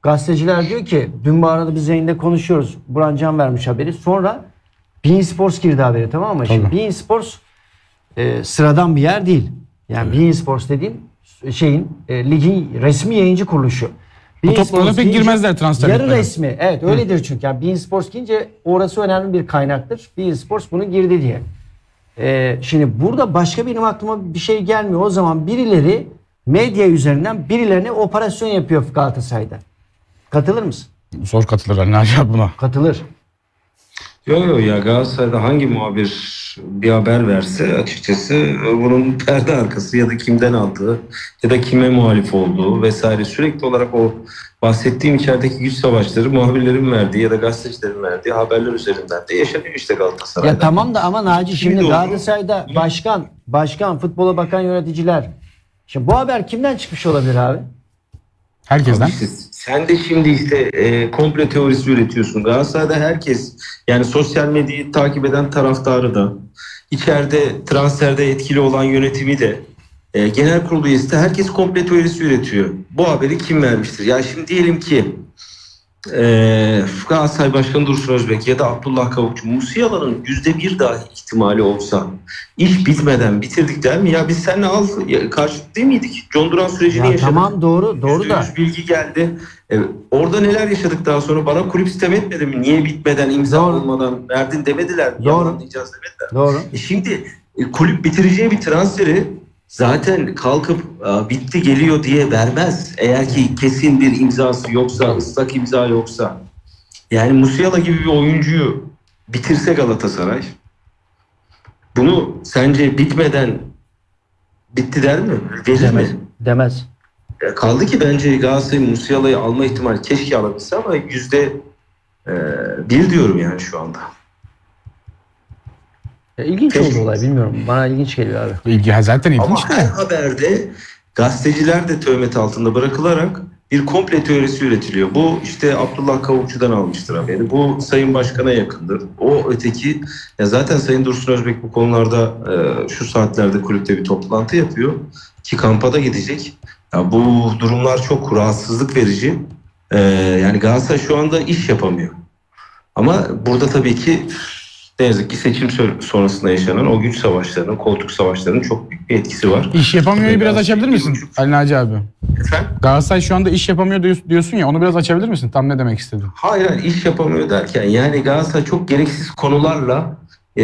gazeteciler diyor ki dün bu arada biz yayında konuşuyoruz. Burhan Can vermiş haberi. Sonra beIN Sports girdi haberi, tamam mı? Şimdi beIN Sports sıradan bir yer değil. Yani beIN Sports dediğim ligin resmi yayıncı kuruluşu. O toplara pek girmezler transfer. Yarı resmi. Evet öyledir çünkü. Yani beIN Sports girince orası önemli bir kaynaktır. beIN Sports bunu girdi diye. Şimdi burada başka benim aklıma bir şey gelmiyor. O zaman birileri medya üzerinden birilerine operasyon yapıyor Galatasaray'da. Katılır mısın? Zor katılır Ali Naci abi buna. Katılır. Yok ya, Galatasaray'da hangi muhabir bir haber verse açıkçası bunun perde arkası ya da kimden aldığı ya da kime muhalif olduğu vesaire sürekli olarak o bahsettiğim içerideki güç savaşları muhabirlerin verdiği ya da gazetecilerin verdiği haberler üzerinden de yaşanıyor işte Galatasaray'da. Ya tamam da ama Naci şimdi doğru. Galatasaray'da başkan, futbola bakan yöneticiler. Şimdi bu haber kimden çıkmış olabilir abi? Herkesten. İşte sen de şimdi işte komple teorisi üretiyorsun. Galatasaray'da herkes, yani sosyal medyayı takip eden taraftarı da, içeride transferde etkili olan yönetimi de, genel kurulu üyesi de herkes komple teorisi üretiyor. Bu haberi kim vermiştir? Ya şimdi diyelim ki Galatasaray Başkanı Dursun Özbek ya da Abdullah Kavukçu, Musiala'nın %1 dahi ihtimali olsa iş bitmeden bitirdik der mi? Ya biz seninle karşılıklı değil miydik? John Duran sürecini yaşadık. Tamam doğru da. %100 bilgi geldi. Orada neler yaşadık daha sonra? Bana kulüp sitem etmedi mi? Niye bitmeden, imza olmadan verdin demediler mi? Doğru. Yalanlayacağız demediler. Doğru. Şimdi kulüp bitireceği bir transferi zaten kalkıp bitti geliyor diye vermez. Eğer ki kesin bir imzası yoksa, ıslak imza yoksa. Yani Musiala gibi bir oyuncuyu bitirse Galatasaray, bunu sence bitmeden bitti der mi? Verir mi? Demez. Kaldı ki bence Galatasaray'ın Musiala'yı alma ihtimali keşke alabilse ama %1 diyorum yani şu anda. İlginç oldu olay, bilmiyorum. Bana ilginç geliyor abi. İlgi zaten ilginç Ama her haberde gazeteciler de töhmet altında bırakılarak bir komple teorisi üretiliyor. Bu işte Abdullah Kavukçu'dan almıştır haberi. Bu Sayın Başkan'a yakındır. O öteki, ya zaten Sayın Dursun Özbek bu konularda şu saatlerde kulüpte bir toplantı yapıyor ki kampa da gidecek. Ya bu durumlar çok rahatsızlık verici. Yani Galatasaray şu anda iş yapamıyor. Ama burada tabii ki ne yazık ki seçim sonrasında yaşanan o güç savaşlarının, koltuk savaşlarının çok büyük bir etkisi var. İş yapamıyor'yu biraz açabilir misin Ali Naci abi? Efendim? Galatasaray şu anda iş yapamıyor diyorsun ya, onu biraz açabilir misin? Tam ne demek istedin? Hayır, iş yapamıyor derken yani Galatasaray çok gereksiz konularla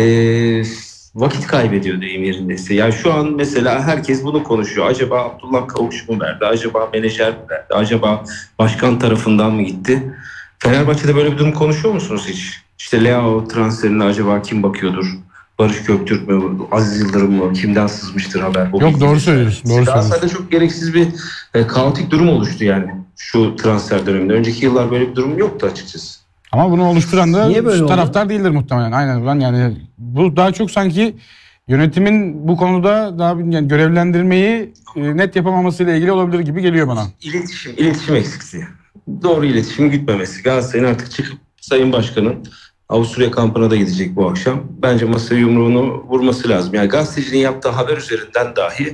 vakit kaybediyor deyim yerindeyse. Yani şu an mesela herkes bunu konuşuyor. Acaba Abdullah Kavukçu mu verdi? Acaba menajer mi verdi? Acaba başkan tarafından mı gitti? Fenerbahçe'de böyle bir durum konuşuyor musunuz hiç? İşte Leao transferine acaba kim bakıyordur? Barış Göktürk mü? Aziz Yıldırım mı? Kimden sızmıştır haber? Yok, doğru söylüyorsun. Galatasaray'da çok gereksiz bir kaotik durum oluştu yani şu transfer döneminde. Önceki yıllar böyle bir durum yoktu açıkçası. Ama bunu oluşturan da taraftar oldu? değildir muhtemelen. Aynen, yani bu daha çok sanki yönetimin bu konuda daha yani görevlendirmeyi net yapamamasıyla ilgili olabilir gibi geliyor bana. İletişim eksikliği. Doğru iletişim gütmemesi. Galatasaray'ın artık çıkıp Sayın Başkan'ın Avusturya kampına da gidecek bu akşam. Bence masaya yumruğunu vurması lazım. Yani gazetecinin yaptığı haber üzerinden dahi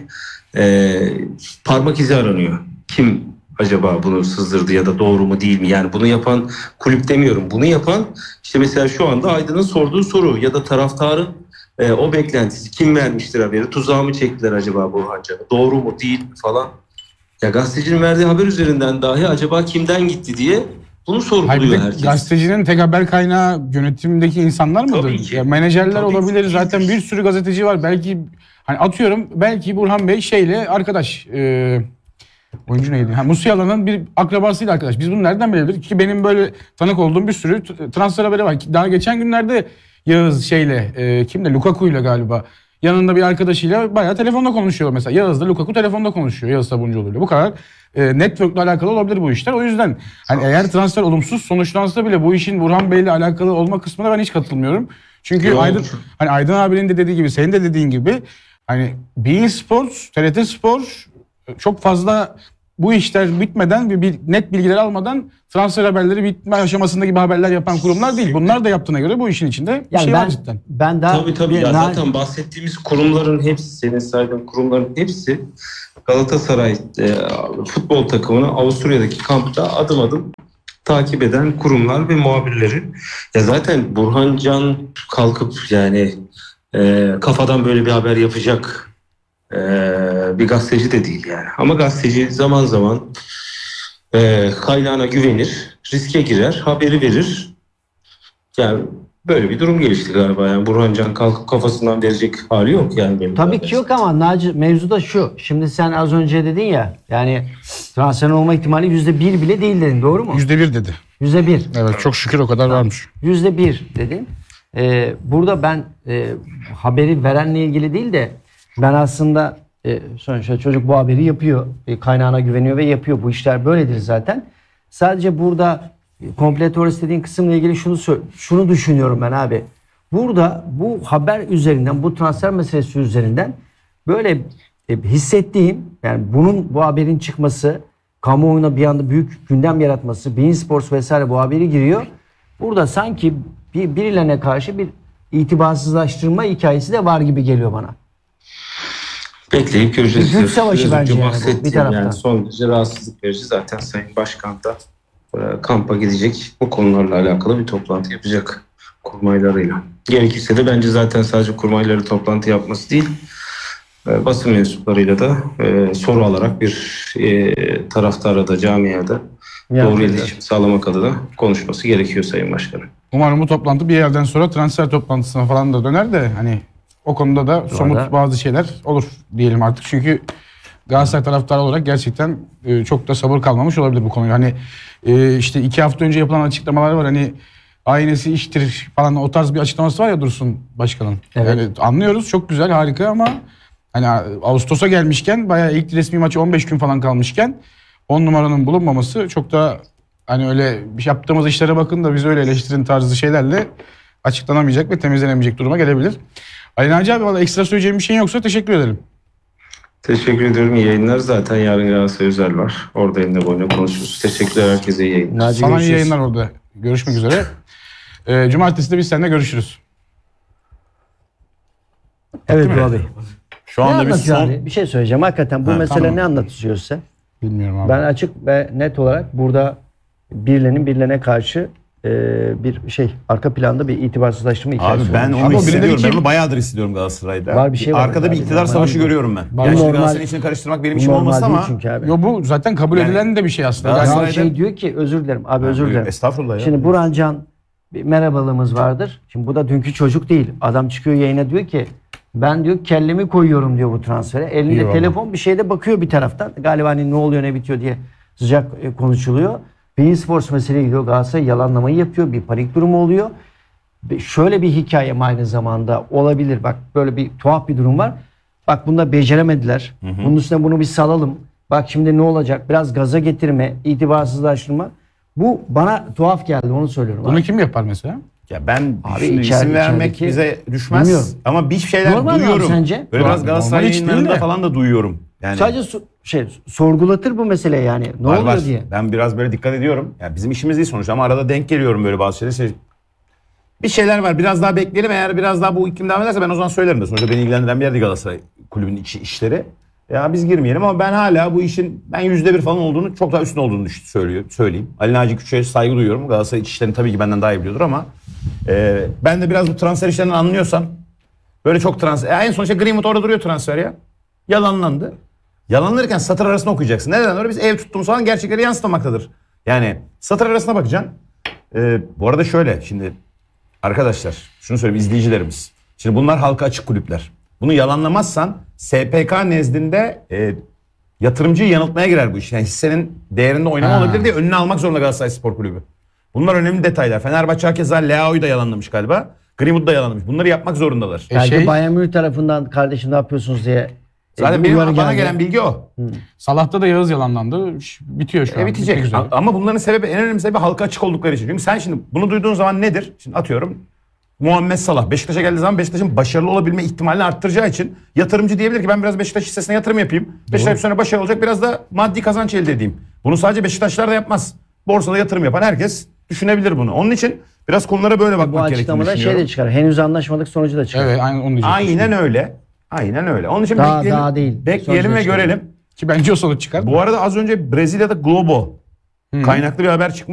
parmak izi aranıyor. Kim acaba bunu sızdırdı ya da doğru mu değil mi? Yani bunu yapan kulüp demiyorum. Bunu yapan işte mesela şu anda Aydın'ın sorduğu soru ya da taraftarın o beklentisi. Kim vermiştir haberi? Tuzağı mı çektiler acaba Burhan Can'a? Doğru mu değil mi falan. Ya gazetecinin verdiği haber üzerinden dahi acaba kimden gitti diye bunu sorguluyor herkes. Gazetecinin tek haber kaynağı yönetimdeki insanlar mıdır? Tabii ki. Ya menajerler Tabii olabilir. ki. Zaten bir sürü gazeteci var. Belki hani atıyorum, belki Burhan Bey şeyle arkadaş, oyuncu neydi? Musiala'nın bir akrabasıyla arkadaş. Biz bunu nereden bilebiliriz ki? Benim böyle tanık olduğum bir sürü transfer haberi var. Daha geçen günlerde Yağız kimle? Lukaku'yla galiba. Yanında bir arkadaşıyla bayağı telefonda konuşuyor mesela. Yağız'la Lukaku telefonda konuşuyor. Yağız Sabuncuoğlu'yla. Bu kadar network'le alakalı olabilir bu işler. O yüzden hani eğer transfer olumsuz sonuçlansa bile bu işin Burhan Bey'le alakalı olma kısmına ben hiç katılmıyorum. Çünkü Aydın abinin de dediği gibi, senin de dediğin gibi hani beIN Sports, TRT Spor çok fazla bu işler bitmeden bir net bilgiler almadan transfer haberleri bitme aşamasında gibi haberler yapan kurumlar değil. Bunlar da yaptığına göre bu işin içinde bir şey var cidden. Ben daha Tabii ya zaten bahsettiğimiz kurumların hepsi, senin saydığın kurumların hepsi Galatasaray futbol takımını Avusturya'daki kampta adım adım takip eden kurumlar ve muhabirleri. Ya zaten Burhan Can kalkıp yani kafadan böyle bir haber yapacak bir gazeteci de değil yani. Ama gazeteci zaman zaman kaynağına güvenir, riske girer, haberi verir. Yani böyle bir durum gelişti galiba. Yani Burhan Can kalkıp kafasından verecek hali yok yani. Benim Tabii ki yok ama Naci, mevzu da şu. Şimdi sen az önce dedin ya, yani transfer olma ihtimali %1 bile değil dedin, doğru mu? %1 dedi. %1. Evet, çok şükür o kadar varmış. %1 dedin. Burada ben haberi verenle ilgili değil de ben aslında sonuçta çocuk bu haberi yapıyor. Kaynağına güveniyor ve yapıyor. Bu işler böyledir zaten. Sadece burada komple teorisi dediğin kısımla ilgili şunu düşünüyorum ben abi. Burada bu haber üzerinden, bu transfer meselesi üzerinden böyle hissettiğim, yani bu haberin çıkması, kamuoyuna bir anda büyük gündem yaratması, Bein Sports vesaire bu haberi giriyor. Burada sanki birilerine karşı bir itibarsızlaştırma hikayesi de var gibi geliyor bana. Bekleyip göreceğiz. Bir güç savaşı bence yani bu, Bahsettiğim bir taraftan. yani son derece rahatsızlık verici. Zaten Sayın Başkan da kampa gidecek. Bu konularla alakalı bir toplantı yapacak kurmaylarıyla. Gerekirse de bence zaten sadece kurmayları toplantı yapması değil, basın mensuplarıyla da soru alarak bir taraftara da camiada doğru iletişim sağlamak adına konuşması gerekiyor Sayın Başkanım. Umarım bu toplantı bir yerden sonra transfer toplantısına falan da döner de hani o konuda da somut bazı şeyler olur diyelim artık. Çünkü Galatasaray taraftarı olarak gerçekten çok da sabır kalmamış olabilir bu konuya. Hani işte 2 hafta önce yapılan açıklamalar var. Hani aynesi iştir falan, o tarz bir açıklaması var ya Dursun Başkan'ın. Evet. Yani anlıyoruz, çok güzel, harika ama hani Ağustos'a gelmişken, bayağı ilk resmi maçı 15 gün falan kalmışken 10 numaranın bulunmaması çok da hani öyle yaptığımız işlere bakın da biz öyle eleştirin tarzı şeylerle açıklanamayacak ve temizlenemeyecek duruma gelebilir. Ali Naci abi, valla ekstra söyleyeceğim bir şeyin yoksa teşekkür ederim. Teşekkür ediyorum. İyi yayınlar. Zaten yarın Galatasaray özel var. Orada eline boyuna konuşuruz. Teşekkürler herkese, iyi yayınlar. Naci, Sana iyi görüşürüz. yayınlar orada. Görüşmek üzere. Cumartesi de biz seninle görüşürüz. Evet bu abi. Şu Ne anda biz anlatıyor son... abi? Bir şey söyleyeceğim. Hakikaten bu mesele tamam. ne anlatıyor size? Bilmiyorum abi. Ben açık ve net olarak burada birilerine karşı bir arka planda bir itibarsızlaştırma hikayesi Abi ben olmuş. onu Ama hissediyorum. birileri Ben kim? onu bayağıdır hissediyorum Galatasaray'da. Var bir şey var Arkada abi. bir iktidar Normal savaşı değil. görüyorum ben. Var, Yani normal. Galatasaray'ın içini karıştırmak benim Bu işim normal olmaz değil ama... çünkü abi. Yo, bu zaten kabul Yani- edilen de bir şey aslında. Galatasaray- Ya Galatasaray'da- diyor ki, özür dilerim abi, özür dilerim. Estağfurullah ya. Şimdi Burhan Can, bir merhabalığımız vardır. Şimdi bu da dünkü çocuk değil. Adam çıkıyor yayına diyor ki ben diyor kellemi koyuyorum diyor bu transfere. Elinde Eyvallah. telefon, bir şeyde bakıyor bir taraftan. Galiba hani ne oluyor ne bitiyor diye sıcak konuşuluyor. Bein Sports meseleye gidiyor. Galatasaray yalanlamayı yapıyor. Bir panik durumu oluyor. Şöyle bir hikaye aynı zamanda olabilir. Bak böyle bir tuhaf bir durum var. Bak bunda beceremediler. Bunun üstüne bunu bir salalım. Bak şimdi ne olacak? Biraz gaza getirme, itibarsızlaştırma. Bu bana tuhaf geldi, onu söylüyorum. Bunu abi. kim yapar mesela? Ya ben Abi şimdi içeride- isim vermek içerideki- bize düşmez. Bilmiyorum. Ama bir şeyler Normal mi abi duyuyorum. sence? Böyle biraz Normal Galatasaray hiç değil yayınlarında de. falan da duyuyorum. Yani Sadece sorgulatır bu mesele yani. Ne var, oluyor var. diye. Ben biraz böyle dikkat ediyorum. Yani bizim işimiz değil sonuçta ama arada denk geliyorum böyle bazı şeyler. Bir şeyler var. Biraz daha bekleyelim. Eğer biraz daha bu iklim devam ederse ben o zaman söylerim de. Sonuçta beni ilgilendiren bir yer değil Galatasaray kulübünün işleri. Ya biz girmeyelim ama ben hala bu işin %1 falan olduğunu, çok daha üstün olduğunu söyleyeyim. Ali Naci Küçük'e saygı duyuyorum. Galatasaray iç işlerini tabii ki benden daha iyi biliyordur ama ben de biraz bu transfer işlerinden anlıyorsam böyle çok transfer. En sonuçta Greenwood orada duruyor transfer ya. Yalanlandı. Yalanlanırken satır arasında okuyacaksın. Neden öyle? Biz ev tuttuğumuz zaman gerçekleri yansıtmaktadır. Yani satır arasına bakacaksın. Bu arada şöyle şimdi arkadaşlar şunu söyleyeyim izleyicilerimiz. Şimdi bunlar halka açık kulüpler. Bunu yalanlamazsan SPK nezdinde yatırımcıyı yanıltmaya girer bu iş. Yani hissenin değerinde oynama olabilir diye önüne almak zorunda Galatasaray Spor Kulübü. Bunlar önemli detaylar. Fenerbahçe hakeza Leao'yu da yalanlamış galiba. Greenwood'u da yalanlamış. Bunları yapmak zorundalar. Belki Bayern Münih tarafından kardeşim ne yapıyorsunuz diye. Zaten bir benim uyarı bana geldi. gelen bilgi o. Salah'ta da Yağız yalanlandı. Bitiyor şu an. Bitecek. Bitmek üzere. Ama bunların sebebi, en önemli sebebi halka açık oldukları için. Çünkü sen şimdi bunu duyduğun zaman nedir? Şimdi atıyorum Muhammed Salah Beşiktaş'a geldiği zaman Beşiktaş'ın başarılı olabilme ihtimalini arttıracağı için yatırımcı diyebilir ki ben biraz Beşiktaş hissesine yatırım yapayım. Beşiktaş sonra başarılı olacak, biraz da maddi kazanç elde edeyim. Bunu sadece Beşiktaşlar da yapmaz. Borsada yatırım yapan herkes düşünebilir bunu. Onun için biraz konulara böyle Bu bakmak gerektiğini açıklamada düşünüyorum. de çıkar. Henüz anlaşmadık sonucu da çıkar. Evet, aynen onu diyecektim. Aynen öyle. Aynen öyle. Onun için Daha bekleyelim, değil. bekleyelim Sonucu ve da çıkar. görelim. Ki bence o sonuç çıkar. Bu arada az önce Brezilya'da Globo kaynaklı bir haber çıkmış.